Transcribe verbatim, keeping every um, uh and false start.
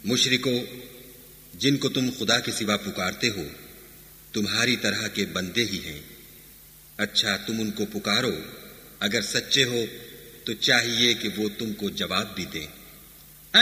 मुशरिकों, जिनको तुम खुदा के सिवा पुकारते हो, तुम्हारी तरह के बंदे ही हैं। अच्छा, तुम उनको पुकारो, अगर सच्चे हो तो चाहिए कि वो तुमको जवाब भी दें।